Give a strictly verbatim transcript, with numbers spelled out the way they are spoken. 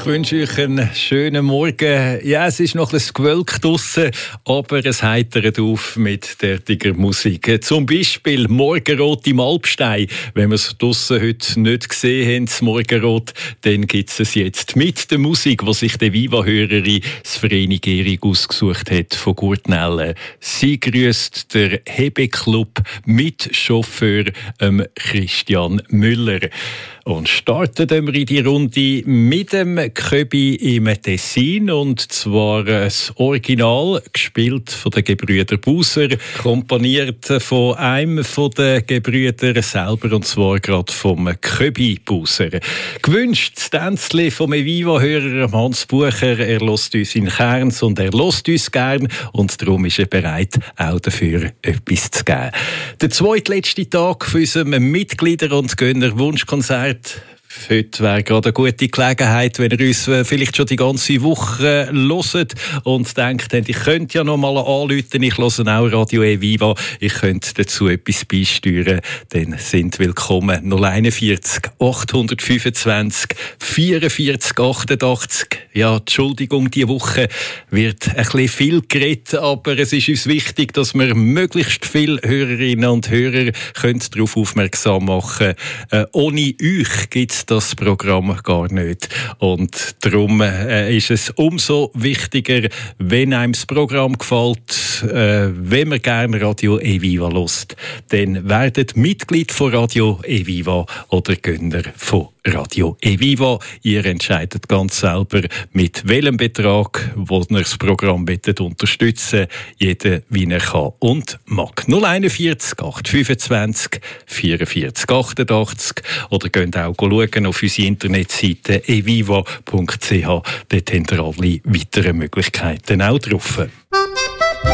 Ich wünsche euch einen schönen Morgen. Ja, es ist noch ein Gewölk draussen, aber es heitert auf mit derartiger Musik. Zum Beispiel Morgenrot im Alpstein. Wenn wir es draussen heute nicht gesehen haben, das Morgenrot, dann gibt es jetzt mit der Musik, die sich der Viva-Hörerin Svreni Gehrig ausgesucht hat von Gurtnellen. Sie grüßt der Hebe-Club mit Chauffeur ähm, Christian Müller. Und starten wir in die Runde mit dem Köbi im Tessin, und zwar das Original, gespielt von den Gebrüder Buser, komponiert von einem von den Gebrüder selber, und zwar gerade vom Köbi Buser. Gewünscht das Tänzli vom Viva-Hörer Hans Bucher. Er lässt uns in Kerns und er lässt uns gern, und darum ist er bereit, auch dafür etwas zu geben. Der zweitletzte Tag für unserem Mitglieder- und Gönner-Wunschkonzert. Heute wäre gerade eine gute Gelegenheit, wenn ihr uns vielleicht schon die ganze Woche hört und denkt, ich könnte ja noch mal anrufen, ich höre auch Radio E-Viva, ich könnte dazu etwas beisteuern, dann sind willkommen. null einundvierzig achthundertfünfundzwanzig vierundvierzig achtundachtzig. Ja, Entschuldigung, diese Woche wird ein bisschen viel geredet, aber es ist uns wichtig, dass wir möglichst viele Hörerinnen und Hörer können darauf aufmerksam machen können. Äh, ohne euch gibt es das Programm gar nicht. Und darum äh, ist es umso wichtiger, wenn einem das Programm gefällt, äh, wenn man gerne Radio E-Viva hört, dann werdet Mitglied von Radio E-Viva oder Gönner von Radio E-Viva. Ihr entscheidet ganz selber, mit welchem Betrag, wo ihr das Programm unterstützen wollt. Jeder, wie er kann und mag. null einundvierzig achthundertfünfundzwanzig vierundvierzig achtundachtzig oder geht auch schauen auf unsere Internetseite e viva punkt c h. Dort habt ihr alle weiteren Möglichkeiten auch drauf.